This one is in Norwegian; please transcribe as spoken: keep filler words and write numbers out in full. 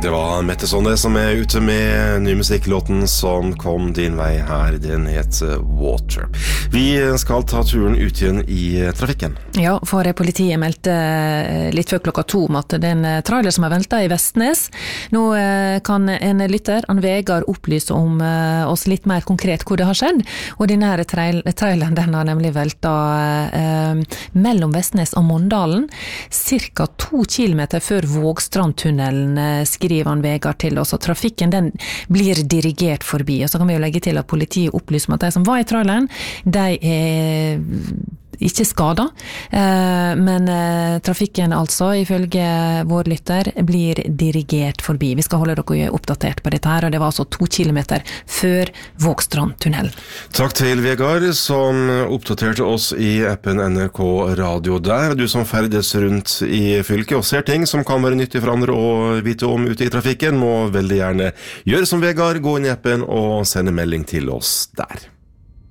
Det var Mette Sonde som er ute med ny musikklåten som kom din vei her. Den heter Water. Vi skal ta turen ut igjen i trafikken. Ja, for politiet meldte litt før klokka to om at det er en trailer som er ventet i Vestnes. Nå kan en lytter, en Vegard, opplyse om oss litt mer konkret hvor det har skjedd. Og denne her trail traileren den har nemlig veltet eh, mellom Vestnes og Mondalen, cirka to kilometer før Vågstrandtunnelen, skriver han Vegard til oss, og trafikken den blir dirigert forbi. Og så kan vi jo legge til at politiet opplyser om at de som var i traileren, de er ikke skadet, men trafikken altså, ifølge vår lytter, blir dirigert forbi. Vi skal holde dere oppdatert på dette her, og det var altså to kilometer før Vågstrandtunnelen. Takk til Vegard, som oppdaterte oss i appen N R K Radio der. Du som ferdes rundt i fylket og ser ting som kan være nyttig for andre å vite om ute i trafikken, må veldig gjerne gjøre som Vegard, gå inn i appen og sende melding til oss der.